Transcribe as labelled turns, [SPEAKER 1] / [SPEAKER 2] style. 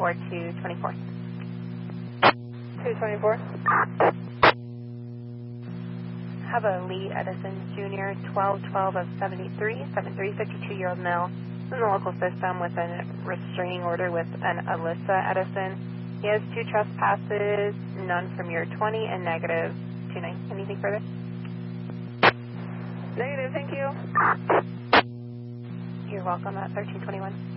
[SPEAKER 1] 224 to 24.
[SPEAKER 2] 224.
[SPEAKER 1] Have a Lee Edison Jr., 1212 of 73, 52-year-old male in the local system with a restraining order with an Alyssa Edison. He has 2 trespasses, none from year 20, and negative 29. Anything further?
[SPEAKER 2] Negative, thank you.
[SPEAKER 1] You're welcome at 1321.